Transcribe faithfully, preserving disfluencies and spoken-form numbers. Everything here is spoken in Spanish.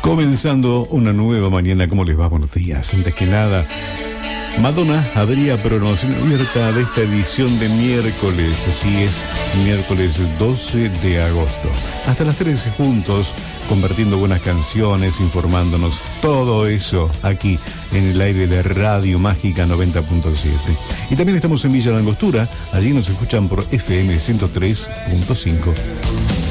Comenzando una nueva mañana, ¿cómo les va? Buenos días. Antes que nada, Madonna habría promoción abierta de esta edición de miércoles, así es, miércoles doce de agosto. Hasta las trece juntos, compartiendo buenas canciones, informándonos, todo eso aquí en el aire de Radio Mágica noventa punto siete. Y también estamos en Villa La Angostura, allí nos escuchan por F M ciento tres punto cinco.